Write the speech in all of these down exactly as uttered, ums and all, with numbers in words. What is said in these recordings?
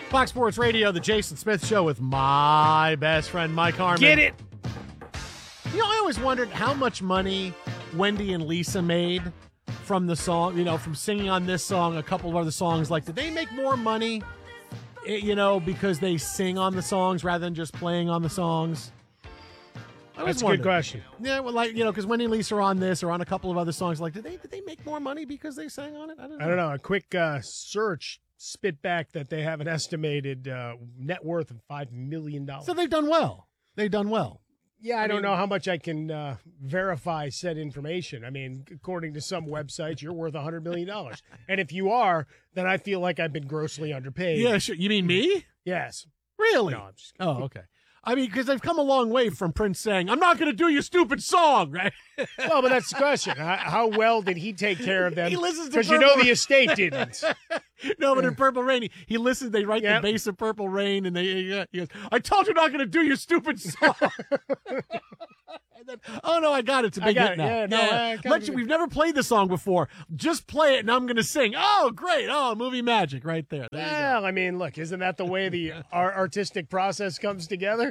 Fox Sports Radio, the Jason Smith Show with my best friend, Mike Harmon. Get it? You know, I always wondered how much money Wendy and Lisa made from the song, you know, from singing on this song, a couple of other songs. Like, did they make more money, you know, because they sing on the songs rather than just playing on the songs? That's a good question. Yeah, well, like, you know, because Wendy and Lisa are on this or on a couple of other songs. Like, did they did they make more money because they sang on it? I don't know. I don't know. A quick uh, search spit back that they have an estimated uh, net worth of five million dollars. So they've done well. They've done well. Yeah, I, I don't mean, know how much I can uh, verify said information. I mean, according to some websites, you're worth one hundred million dollars. And if you are, then I feel like I've been grossly underpaid. Yeah, sure. You mean me? Yes. Really? No, I'm just Oh, okay. I mean, because they've come a long way from Prince saying, I'm not going to do your stupid song, right? Well, but that's the question. How, how well did he take care of them? He listens to Because you know the estate didn't. No, but in Purple Rain, he, he listened. They write Yep. the bass of Purple Rain, and they uh, he goes, I told you not going to do your stupid song. And then, oh, no, I got it. It's a I big got hit it. now. Yeah, no, I got Let's- it. We've never played the song before. Just play it, and I'm going to sing. Oh, great. Oh, movie magic right there. There you go. Well, I mean, look, isn't that the way the our artistic process comes together?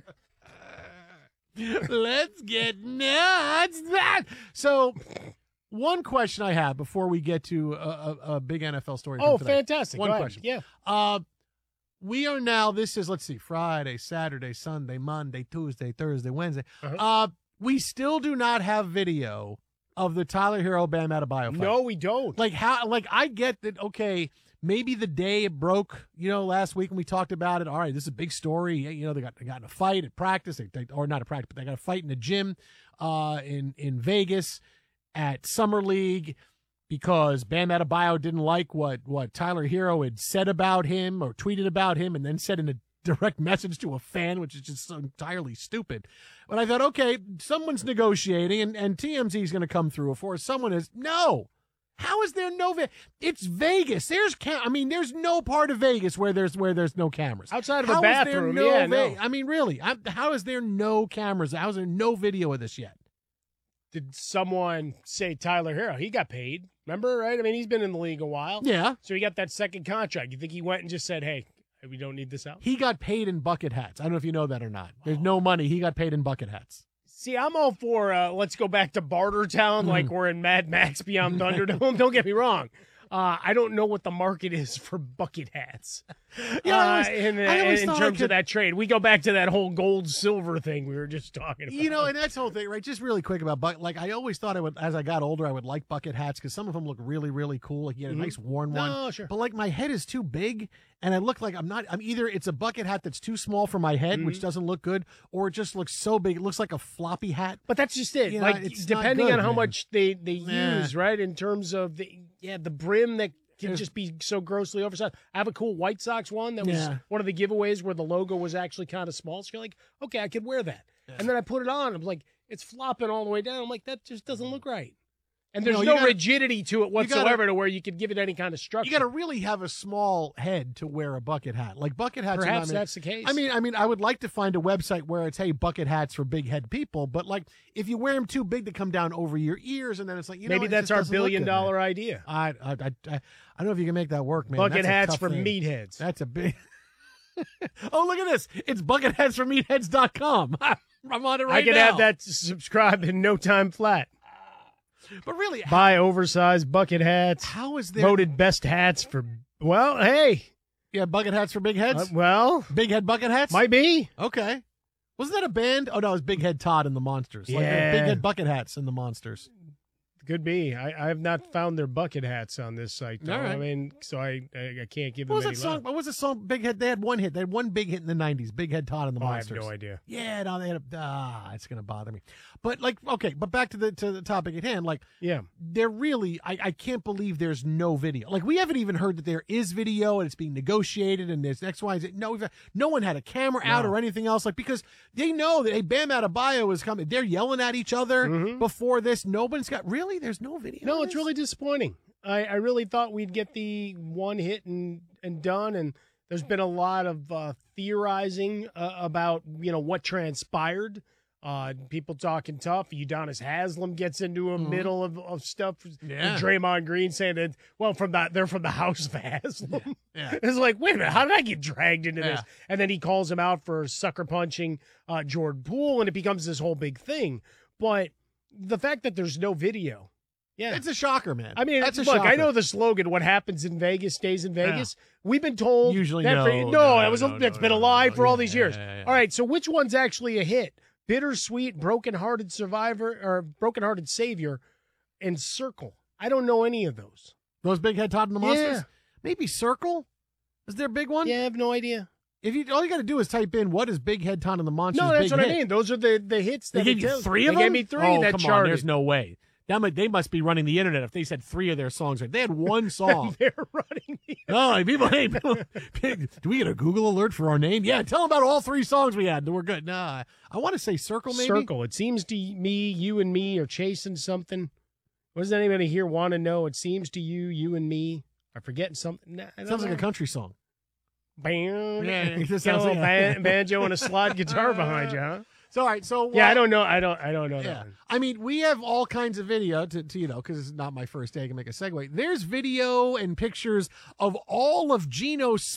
Let's get nuts. That so. One question I have before we get to a, a, a big N F L story. from Oh, today. fantastic. One Go ahead. question. Yeah. Uh, we are now. This is let's see. Friday, Saturday, Sunday, Monday, Tuesday, Thursday, Wednesday. Uh-huh. Uh, we still do not have video of the Tyler Hero Bam Adebayo fight. No, we don't. Like how? Like I get that. Okay, maybe the day it broke, you know, last week when we talked about it. All right, this is a big story. You know, they got they got in a fight at practice, they, they, or not at practice, but they got a fight in the gym, uh, in in Vegas, at Summer League, because Bam Adebayo didn't like what what Tyler Hero had said about him or tweeted about him, and then said in a direct message to a fan, which is just so entirely stupid. But I thought, okay, someone's negotiating, and, and T M Z is going to come through. Or someone is no. How is there no? Ve- it's Vegas. There's cam- I mean, there's no part of Vegas where there's where there's no cameras Outside of How a is there bathroom, no yeah, Ve- no. I mean, really, I'm, how is there no cameras? How is there no video of this yet? Did someone say Tyler Hero? He got paid. Remember, right? I mean, he's been in the league a while. Yeah, So he got that second contract. You think he went and just said, hey, we don't need this out? he got paid in bucket hats. I don't know if you know that or not. There's no money. He got paid in bucket hats. See, I'm all for uh, let's go back to Barter Town like we're in Mad Max Beyond Thunderdome. Don't get me wrong. Uh, I don't know what the market is for bucket hats. Yeah, I uh, always- in, I always in thought I terms could- of that trade. We go back to that whole gold silver thing we were just talking about. You know, and that's the whole thing, right? Just really quick about bucket. Like, I always thought I would, as I got older, I would like bucket hats because some of them look really, really cool. Like, you get a Mhm. nice worn one. No, sure. But like, my head is too big, and I look like I'm not. I'm either it's a bucket hat that's too small for my head, which Mhm. doesn't look good, or it just looks so big, it looks like a floppy hat. But that's just it. You know, like it's not depending good, on how man. much they, they Nah. use, right? In terms of the yeah, the brim that can There's- just be so grossly oversized. I have a cool White Sox one that was Yeah. one of the giveaways where the logo was actually kind of small. So you're like, okay, I could wear that. And then I put it on. I'm like, it's flopping all the way down. I'm like, that just doesn't look right. And there's No, you no gotta- rigidity to it whatsoever to where you could give it any kind of structure. You got to really have a small head to wear a bucket hat. Like bucket hats. are not- Perhaps I mean, that's the case. I mean, I mean, I would like to find a website where it's hey bucket hats for big head people, but like if you wear them too big, to come down over your ears, and then it's like you know, maybe it that's just our doesn't look billion good, man. dollar idea. I, I, I, I I don't know if you can make that work, man. Bucket That's a hats tough for thing. meatheads. That's a big. Oh, look at this! It's bucket hats for meatheads dot com. I'm on it right I could now. have that subscribe in no time flat. But really, how, Buy oversized bucket hats. how is there? Voted best hats for, well, hey. Yeah, bucket hats for big heads. Uh, well, big head bucket hats. might be. Okay. Wasn't that a band? Oh no, it was Big Head Todd and the Monsters. Like Yeah. Big Head Bucket Hats and the Monsters. Could be. I, I have not found their bucket hats on this site, though. All right. I mean, so I I, I can't give What was them that any song? love. What was the song? Big Head. They had one hit. They had one big hit in the nineties. Big Head Todd and the Oh, I have Monsters. no idea. Yeah, no, they had a, ah, it's gonna bother me. But like, okay, but back to the to the topic at hand. Like, Yeah. they're really, I, I can't believe there's no video. Like, we haven't even heard that there is video and it's being negotiated and there's X, Y, and Z. No, we've, no one had a camera out No. or anything else. Like, because they know that, hey, Bam Adebayo is coming. They're yelling at each other Mhm. before this. Nobody's got, really? There's no video? No, of it's this? really disappointing. I, I really thought we'd get the one hit and, and done, and there's been a lot of uh, theorizing uh, about, you know, what transpired Uh, people talking tough. Udonis Haslam gets into a Mhm. middle of, of stuff. Yeah. With Draymond Green saying that, well, from the, they're from the house of Haslam. Yeah. It's like, wait a minute, how did I get dragged into Yeah. this? And then he calls him out for sucker punching uh, Jordan Poole, and it becomes this whole big thing. But the fact that there's no video, yeah. It's a shocker, man. I mean, that's a look, shocker. I know the slogan, what happens in Vegas stays in Vegas. We've been told. Usually that no, for- no, no, no, it was a, no, it's no, been no, a lie no, for all yeah, these years. yeah, yeah, yeah. All right, so which one's actually a hit? Bittersweet, Broken-Hearted Survivor, or Broken-Hearted Savior, and Circle. I don't know any of those. Those big head Todd and the Monsters? Yeah. Maybe Circle? Is there a big one? Yeah, I have no idea. If you all you got to do is type in what is Big Head Todd and the Monsters. No, that's big what hit. I mean. Those are the, the hits They that gave it you tells- three of they them. gave me three Oh, that come charted. on. There's no way. That might, they must be running the internet if they said three of their songs. Right? They had one song. They're running the No, like, people, hey, people, do we get a Google alert for our name? Yeah, tell them about all three songs we had. We're good. Nah, I want to say Circle, maybe. Circle. It seems to me, you and me are chasing something. What does anybody here want to know? It seems to you, you and me are forgetting something. Nah, I don't Sounds like a know. country song. Bam. Yeah, it Get just a sounds little like a- ban- banjo and a slide guitar behind you, huh? So, all right. So, Yeah, I well, don't know. I don't. I don't know Yeah. that one. I mean, we have all kinds of video to, to you know, because it's not my first day. I can make a segue. There's video and pictures of all of Geno